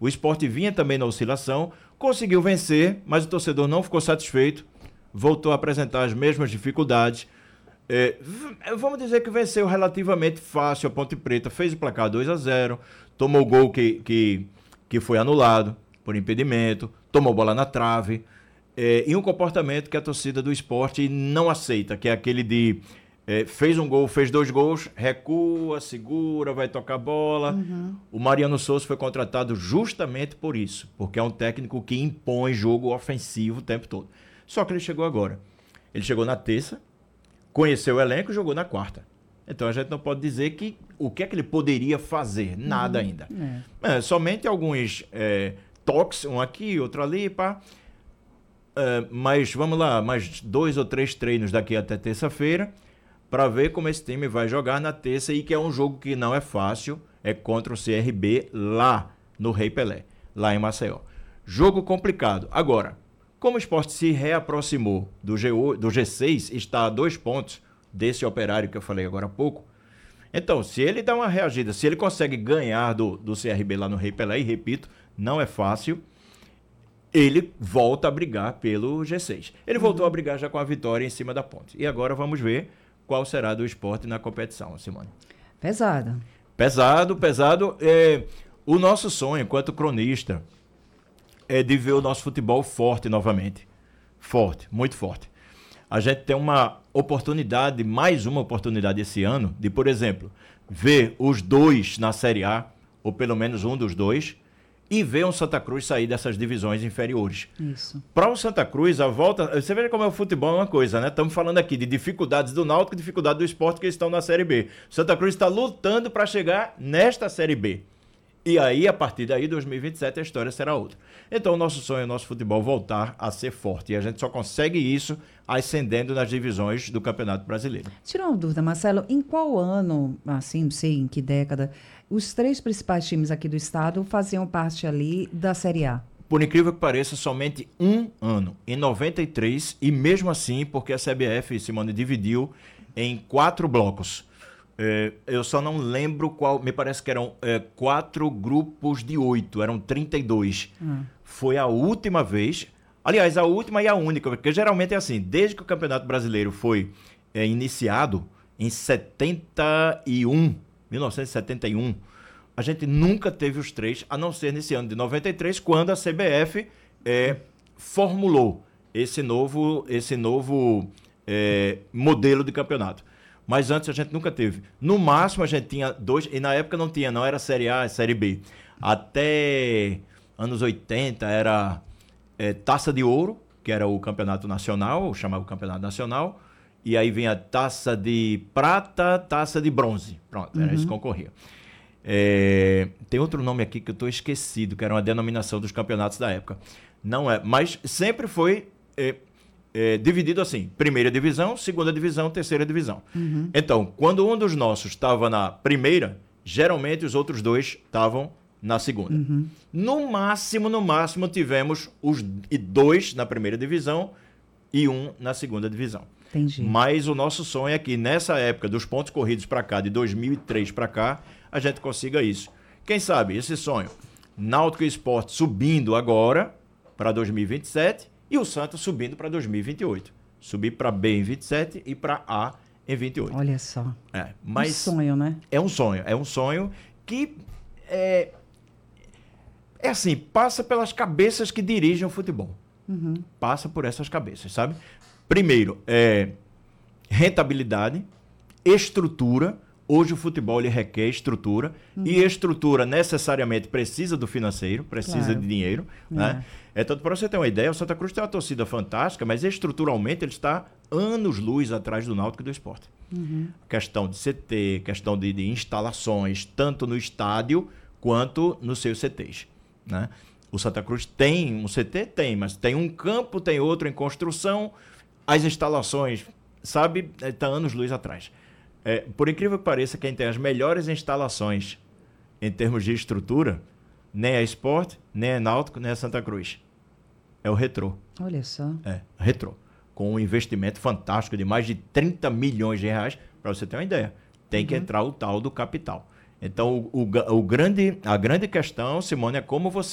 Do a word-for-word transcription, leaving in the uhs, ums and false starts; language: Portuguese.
O Sport vinha também na oscilação, conseguiu vencer, mas o torcedor não ficou satisfeito, voltou a apresentar as mesmas dificuldades. É, vamos dizer que venceu relativamente fácil a Ponte Preta, fez o placar dois a zero, tomou gol que, que, que foi anulado por impedimento, tomou bola na trave, é, e um comportamento que a torcida do Sport não aceita, que é aquele de é, fez um gol, fez dois gols, recua, segura, vai tocar a bola. Uhum. O Mariano Souza foi contratado justamente por isso, porque é um técnico que impõe jogo ofensivo o tempo todo. Só que ele chegou agora. Ele chegou na terça, conheceu o elenco e jogou na quarta. Então a gente não pode dizer que o que é que ele poderia fazer, nada uhum. ainda. É. É, somente alguns é, toques, um aqui, outro ali, pá. É, mas vamos lá, mais dois ou três treinos daqui até terça-feira, para ver como esse time vai jogar na terça, e que é um jogo que não é fácil, é contra o C R B lá no Rei Pelé, lá em Maceió. Jogo complicado. Agora, como o Sport se reaproximou do, G oito, do G seis, está a dois pontos desse Operário que eu falei agora há pouco, então, se ele dá uma reagida, se ele consegue ganhar do, do C R B lá no Rei Pelé, e repito, não é fácil, ele volta a brigar pelo G seis. Ele uhum. voltou a brigar já com a vitória em cima da Ponte. E agora vamos ver qual será do Sport na competição, Simone. Pesado. Pesado, pesado. É, o nosso sonho, enquanto cronista, é de ver o nosso futebol forte novamente. Forte, muito forte. A gente tem uma oportunidade, mais uma oportunidade esse ano, de, por exemplo, ver os dois na Série A, ou pelo menos um dos dois, e ver um Santa Cruz sair dessas divisões inferiores. Isso. Para o Santa Cruz, a volta... Você vê como é o futebol, é uma coisa, né? Estamos falando aqui de dificuldades do Náutico e dificuldade do Sport, que estão na Série B. Santa Cruz está lutando para chegar nesta Série B. E aí, a partir daí, dois mil e vinte e sete, a história será outra. Então, o nosso sonho é o nosso futebol voltar a ser forte. E a gente só consegue isso ascendendo nas divisões do Campeonato Brasileiro. Tira uma dúvida, Marcelo. Em qual ano, assim, não sei em que década, os três principais times aqui do estado faziam parte ali da Série A? Por incrível que pareça, somente um ano, em noventa e três, e mesmo assim, porque a C B F, Simone, dividiu em quatro blocos. É, eu só não lembro qual, me parece que eram é, quatro grupos de oito, eram trinta e dois. Hum. Foi a última vez, aliás, a última e a única, porque geralmente é assim, desde que o Campeonato Brasileiro foi é, iniciado em setenta e um, mil novecentos e setenta e um, a gente nunca teve os três, a não ser nesse ano de noventa e três, quando a C B F é, formulou esse novo, esse novo é, modelo de campeonato. Mas antes a gente nunca teve. No máximo a gente tinha dois, e na época não tinha, não era Série A, Série B. Até anos oitenta era é, Taça de Ouro, que era o campeonato nacional, chamava o campeonato nacional, e aí vinha Taça de Prata, Taça de Bronze. Pronto, era uhum. isso que concorria. É, tem outro nome aqui que eu estou esquecido, que era uma denominação dos campeonatos da época. Não é, mas sempre foi... É, É, dividido assim, primeira divisão, segunda divisão, terceira divisão. Uhum. Então, quando um dos nossos estava na primeira, geralmente os outros dois estavam na segunda. Uhum. No máximo, no máximo, tivemos os dois na primeira divisão e um na segunda divisão. Entendi. Mas o nosso sonho é que nessa época, dos pontos corridos para cá, de dois mil e três para cá, a gente consiga isso. Quem sabe, esse sonho, Náutico e Sport subindo agora para dois mil e vinte e sete, e o Santos subindo para dois mil e vinte e oito. Subir para B em vinte e sete e para A em vinte e oito. Olha só. É, mas um sonho, né? É um sonho. É um sonho que é, é assim, passa pelas cabeças que dirigem o futebol. Uhum. Passa por essas cabeças, sabe? Primeiro, é rentabilidade, estrutura. Hoje o futebol ele requer estrutura, uhum. e estrutura necessariamente precisa do financeiro, precisa claro. de dinheiro. É. Né? Então, para você ter uma ideia, o Santa Cruz tem uma torcida fantástica, mas estruturalmente ele está anos-luz atrás do Náutico e do Sport. Uhum. Questão de C T, questão de, de instalações, tanto no estádio quanto nos seus C Tês. Né? O Santa Cruz tem um C T? Tem, mas tem um campo, tem outro em construção, as instalações, sabe, está anos-luz atrás. É, por incrível que pareça, quem tem as melhores instalações em termos de estrutura, nem a Sport, nem a Náutico, nem a Santa Cruz. É o Retrô. Olha só. É, Retrô. Com um investimento fantástico de mais de trinta milhões de reais, para você ter uma ideia. Tem uhum. que entrar o tal do capital. Então, o, o, o grande, a grande questão, Simone, é como você